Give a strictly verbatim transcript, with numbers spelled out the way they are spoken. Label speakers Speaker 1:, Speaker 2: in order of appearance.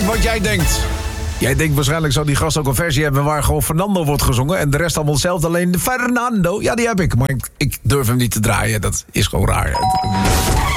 Speaker 1: wat jij denkt. Jij denkt waarschijnlijk zou die gast ook een versie hebben waar gewoon Fernando wordt gezongen en de rest allemaal hetzelfde, alleen de Fernando. Ja, die heb ik, maar ik, ik durf hem niet te draaien. Dat is gewoon raar.